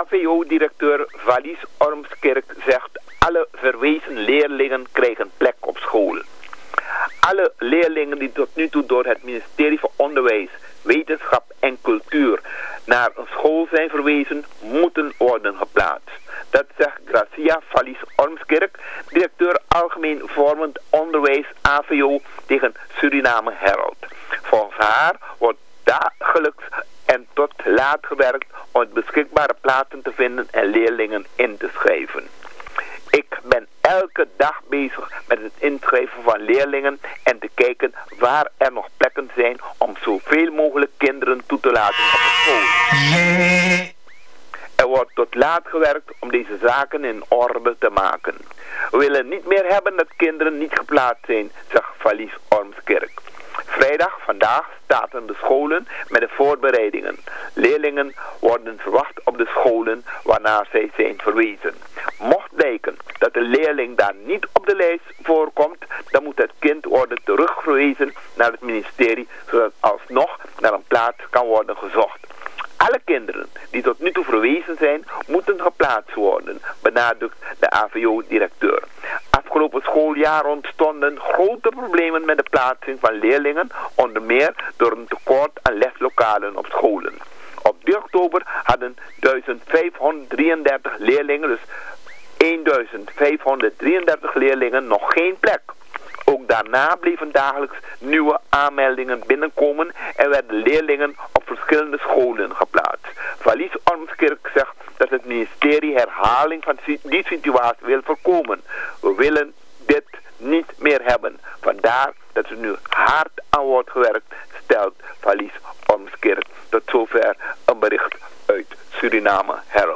AVO-directeur Valies Ormskerk zegt: alle verwezen leerlingen krijgen plek op school. Alle leerlingen die tot nu toe door het ministerie van Onderwijs, Wetenschap en Cultuur naar een school zijn verwezen, moeten worden geplaatst. Dat zegt Gracia Valies Ormskerk, directeur Algemeen Vormend Onderwijs AVO tegen Suriname Herald. Volgens haar wordt dagelijks en tot laat gewerkt om het beschikbare plaatsen te vinden en leerlingen in te schrijven. Ik ben elke dag bezig met het inschrijven van leerlingen en te kijken waar er nog plekken zijn om zoveel mogelijk kinderen toe te laten op de school. Er wordt tot laat gewerkt om deze zaken in orde te maken. We willen niet meer hebben dat kinderen niet geplaatst zijn, zegt Valies Ormskerk. Vrijdag, vandaag, starten de scholen met de voorbereidingen. Leerlingen worden verwacht op de scholen waarnaar zij zijn verwezen. Mocht blijken dat de leerling daar niet op de lijst voorkomt, dan moet het kind worden terugverwezen naar het ministerie, zodat alsnog naar een plaats kan worden gezocht. Alle kinderen die tot nu toe verwezen zijn, moeten geplaatst worden, benadrukt de AVO-directeur. Afgelopen schooljaar ontstonden grote problemen met de plaatsing van leerlingen, onder meer door een tekort aan leslokalen op scholen. Op 3 oktober hadden 1533 leerlingen, dus 1533 leerlingen, nog geen plek. Ook daarna bleven dagelijks nieuwe aanmeldingen binnenkomen en werden leerlingen op verschillende scholen geplaatst. Valies Ormskerk zegt dat het ministerie herhaling van die situatie wil voorkomen. We willen dit niet meer hebben. Vandaar dat er nu hard aan wordt gewerkt, stelt Valies Ormskerk. Tot zover een bericht uit Suriname Herald.